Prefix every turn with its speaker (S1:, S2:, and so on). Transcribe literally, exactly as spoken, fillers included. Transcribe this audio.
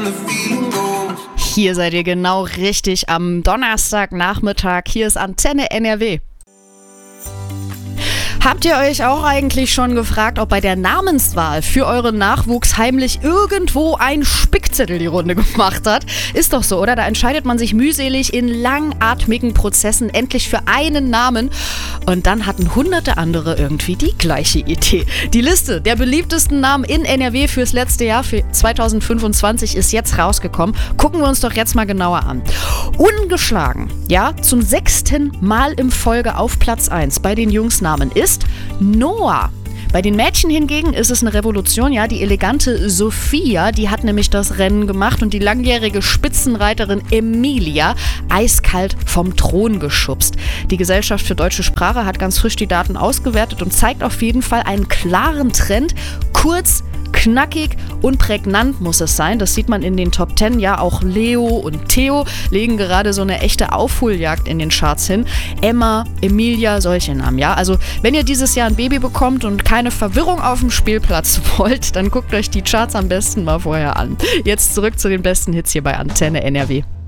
S1: Hier seid ihr genau richtig am Donnerstagnachmittag. Hier ist Antenne N R W. Habt ihr euch auch eigentlich schon gefragt, ob bei der Namenswahl für euren Nachwuchs heimlich irgendwo ein Spickzettel die Runde gemacht hat? Ist doch so, oder? Da entscheidet man sich mühselig in langatmigen Prozessen endlich für einen Namen und dann hatten hunderte andere irgendwie die gleiche Idee. Die Liste der beliebtesten Namen in N R W fürs letzte Jahr, für zwanzig fünfundzwanzig, ist jetzt rausgekommen. Gucken wir uns doch jetzt mal genauer an. Ungeschlagen, ja, zum sechsten Mal im Folge auf Platz eins bei den Jungsnamen ist Noah. Bei den Mädchen hingegen ist es eine Revolution, ja, die elegante Sophia, die hat nämlich das Rennen gemacht und die langjährige Spitzenreiterin Emilia eiskalt vom Thron geschubst. Die Gesellschaft für deutsche Sprache hat ganz frisch die Daten ausgewertet und zeigt auf jeden Fall einen klaren Trend. Kurz, knackig und prägnant muss es sein. Das sieht man in den Top Ten. Ja, auch Leo und Theo legen gerade so eine echte Aufholjagd in den Charts hin. Emma, Emilia, solche Namen, ja. Also, wenn ihr dieses Jahr ein Baby bekommt und keine Verwirrung auf dem Spielplatz wollt, dann guckt euch die Charts am besten mal vorher an. Jetzt zurück zu den besten Hits hier bei Antenne N R W.